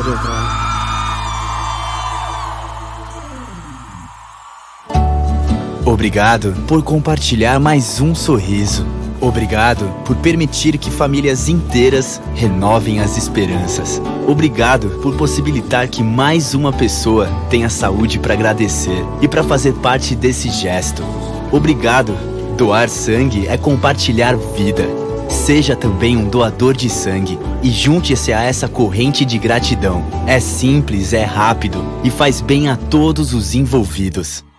Pode entrar. Obrigado por compartilhar mais um sorriso. Obrigado por permitir que famílias inteiras renovem as esperanças. Obrigado por possibilitar que mais uma pessoa tenha saúde para agradecer e para fazer parte desse gesto. Obrigado. Doar sangue é compartilhar vida. Seja também um doador de sangue e junte-se a essa corrente de gratidão. É simples, é rápido e faz bem a todos os envolvidos.